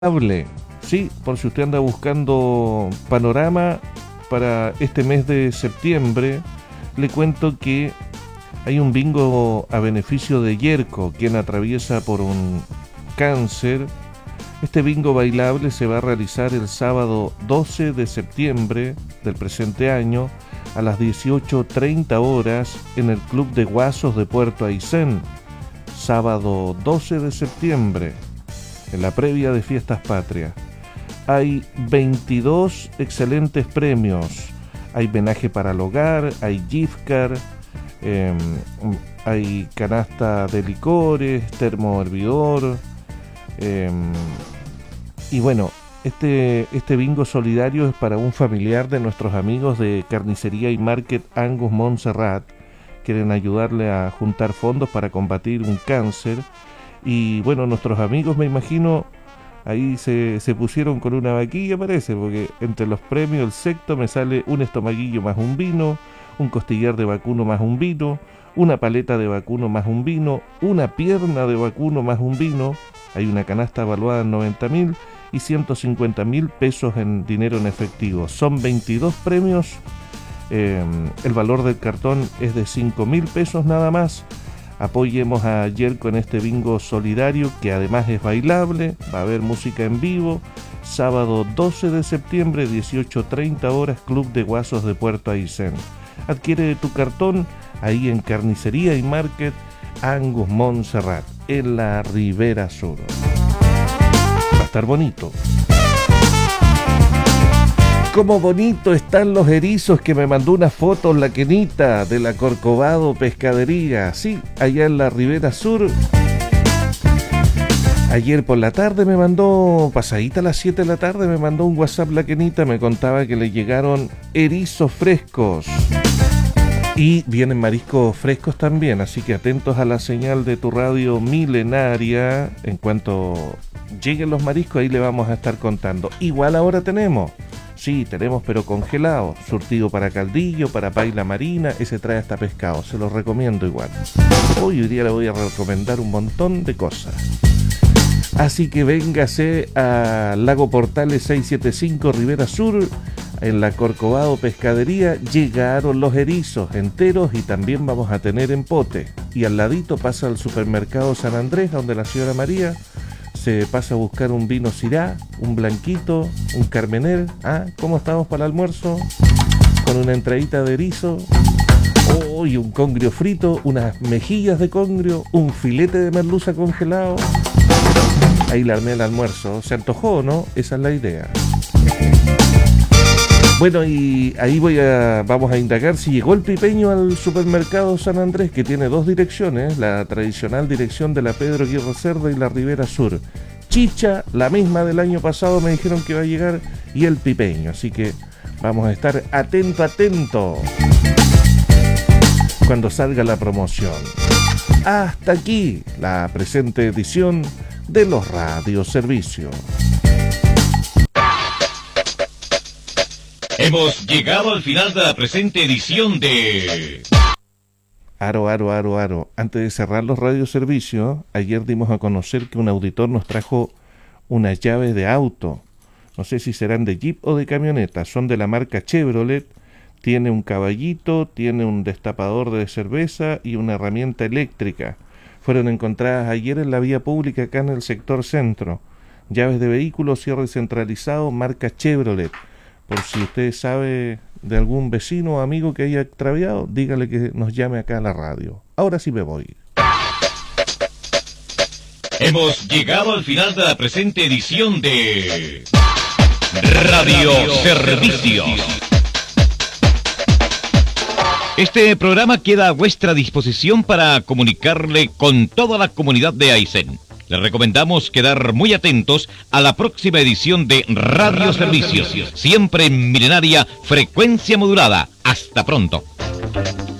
Sí, por si usted anda buscando panorama para este mes de septiembre, le cuento que hay un bingo a beneficio de Yerko, quien atraviesa por un cáncer. Este bingo bailable se va a realizar el sábado 12 de septiembre del presente año a las 18:30 horas en el Club de Guasos de Puerto Aysén. Sábado 12 de septiembre, en la previa de Fiestas Patrias. Hay 22 excelentes premios. Hay menaje para el hogar, hay gift card, hay canasta de licores, termo hervidor. Y bueno, este bingo solidario es para un familiar de nuestros amigos de Carnicería y Market Angus Montserrat. Quieren ayudarle a juntar fondos para combatir un cáncer. Y bueno, nuestros amigos, me imagino, ahí se pusieron con una vaquilla, parece, porque entre los premios el sexto me sale un estomaguillo más un vino, un costillar de vacuno más un vino, una paleta de vacuno más un vino, una pierna de vacuno más un vino. Hay una canasta evaluada en 90.000 y 150.000 pesos en dinero en efectivo. Son 22 premios. El valor del cartón es de 5.000 pesos nada más. Apoyemos a Yerko en este bingo solidario, que además es bailable. Va a haber música en vivo. Sábado 12 de septiembre, 18:30 horas, Club de Guasos de Puerto Aysén. Adquiere tu cartón ahí en Carnicería y Market Angus Montserrat, en la Ribera Sur. Va a estar bonito. Cómo bonito están los erizos, que me mandó una foto la Kenita de la Corcovado Pescadería. Sí, allá en la Ribera Sur. Ayer por la tarde me mandó, pasadita a las 7 de la tarde, me mandó un WhatsApp la Kenita, me contaba que le llegaron erizos frescos. Y vienen mariscos frescos también, así que atentos a la señal de tu radio milenaria. En cuanto lleguen los mariscos, ahí le vamos a estar contando. Igual ahora tenemos, sí, tenemos, pero congelado, surtido para caldillo, para paila marina, ese trae hasta pescado, se los recomiendo igual. Hoy día le voy a recomendar un montón de cosas. Así que véngase a Lago Portales 675 Ribera Sur, en la Corcovado Pescadería. Llegaron los erizos enteros y también vamos a tener en pote. Y al ladito pasa al supermercado San Andrés, donde la señora María se pasa a buscar un vino Syrah, un blanquito, un Carmener. ¿Cómo estamos para el almuerzo? Con una entradita de erizo, y un congrio frito, unas mejillas de congrio, un filete de merluza congelado. Ahí le armé el almuerzo. ¿Se antojó, no? Esa es la idea. Bueno, y ahí vamos a indagar si llegó el pipeño al supermercado San Andrés, que tiene dos direcciones, la tradicional dirección de la Pedro Aguirre Cerda y la Ribera Sur. Chicha, la misma del año pasado, me dijeron que va a llegar, y el pipeño, así que vamos a estar atento cuando salga la promoción. Hasta aquí la presente edición de los radioservicios. Hemos llegado al final de la presente edición de... Aro. Antes de cerrar los radioservicios, ayer dimos a conocer que un auditor nos trajo unas llaves de auto. No sé si serán de Jeep o de camioneta. Son de la marca Chevrolet. Tiene un caballito, tiene un destapador de cerveza y una herramienta eléctrica. Fueron encontradas ayer en la vía pública acá en el sector centro. Llaves de vehículo, cierre centralizado, marca Chevrolet. Por si usted sabe de algún vecino o amigo que haya extraviado, dígale que nos llame acá a la radio. Ahora sí me voy. Hemos llegado al final de la presente edición de Radio Servicios. Este programa queda a vuestra disposición para comunicarle con toda la comunidad de Aysén. Les recomendamos quedar muy atentos a la próxima edición de Radio Servicios, siempre en milenaria frecuencia modulada. Hasta pronto.